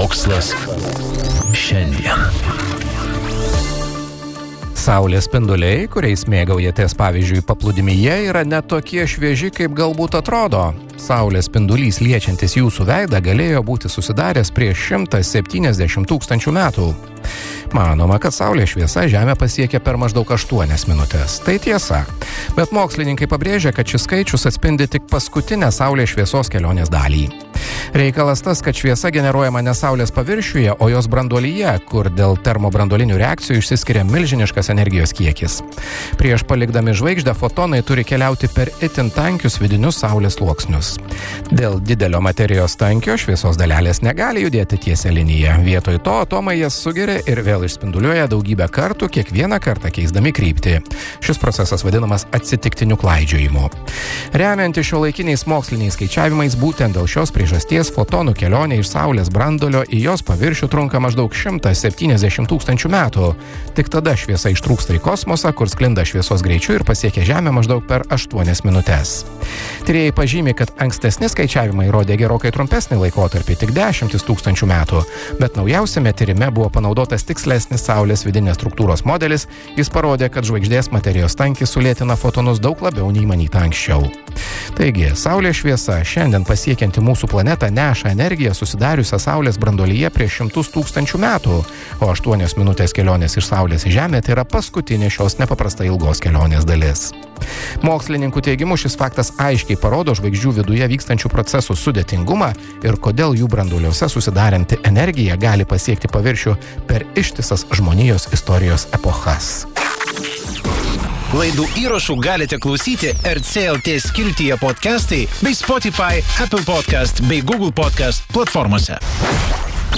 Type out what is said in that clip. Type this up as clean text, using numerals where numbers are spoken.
Mokslas šiandien. Saulės spinduliai, kuriais mėgaujatės pavyzdžiui paplūdimyje, yra ne tokie švieži, kaip galbūt atrodo. Saulės spindulys liečiantis jūsų veidą galėjo būti susidaręs prieš 170 000 metų. Manoma, kad Saulės šviesa Žemę pasiekia per maždaug 8 minutės. Tai tiesa. Bet mokslininkai pabrėžia, kad šis skaičius atspindi tik paskutinę Saulės šviesos kelionės dalį. Reikalas tas, kad šviesa generuojama ne Saulės paviršiuje, o jos branduolyje, kur dėl termobranduolinių reakcijų išsiskiria milžiniškas energijos kiekis. Prieš palikdami žvaigždę fotonai turi keliauti per itin tankius vidinius Saulės sluoksnius. Dėl didelio materijos tankio šviesos dalelės negali judėti tiesia linija. Vietoj to atomai jas sugeria ir vėl išspinduliuoja daugybę kartų, kiekvieną kartą keisdami kryptį. Šis procesas vadinamas atsitiktiniu klaidžiojimu. Remiantis šiuolaikiniais moksliniais skaičiavimais, būtent dėl šios priežasties fotonų kelionė iš Saulės branduolio į jos paviršių trunka maždaug 170 000 metų. Tik tada šviesa ištrūksta į kosmosą, kur sklinda šviesos greičiu ir pasiekia Žemę maždaug per 8 minutes. Tyrėjai pažymi, kad ankstesni skaičiavimai rodė gerokai trumpesnį laikotarpį, tik 10 000 metų, bet naujausiame tyrime buvo panaudotas tikslesnis Saulės vidinės struktūros modelis. Jis parodė, kad žvaigždės materijos tankis sulėtina fotonus daug labiau nei manyta anksčiau. Taigi, Saulės šviesa šiandien pasiekianti mūsų planetą neša energiją susidariusią Saulės branduolyje prieš 100 000 metų, o 8 minutės kelionės iš Saulės į Žemę tai yra paskutinė šios nepaprastai ilgos kelionės dalis. Mokslininkų teigimu šis faktas aiškiai parodo žvaigždžių viduje vykstančių procesų sudėtingumą ir kodėl jų branduoliuose susidaranti energija gali pasiekti paviršių per ištisas žmonijos istorijos epochas. Laidų įrašų galite klausyti RC.lt skiltyje podcastai bei Spotify, Apple Podcast bei Google Podcast platformose.